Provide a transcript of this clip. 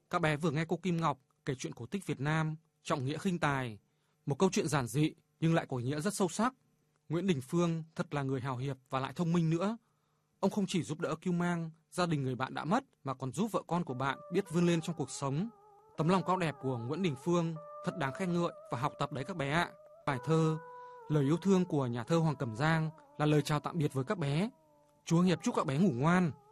Các bé vừa nghe cô Kim Ngọc kể chuyện cổ tích Việt Nam trọng nghĩa khinh tài, một câu chuyện giản dị nhưng lại có ý nghĩa rất sâu sắc. Nguyễn Đình Phương thật là người hào hiệp và lại thông minh nữa. Ông không chỉ giúp đỡ cưu mang, gia đình người bạn đã mất, mà còn giúp vợ con của bạn biết vươn lên trong cuộc sống. Tấm lòng cao đẹp của Nguyễn Đình Phương thật đáng khen ngợi và học tập đấy các bé ạ. Bài thơ Lời yêu thương của nhà thơ Hoàng Cẩm Giang là lời chào tạm biệt với các bé. Chú Hiệp chúc các bé ngủ ngoan.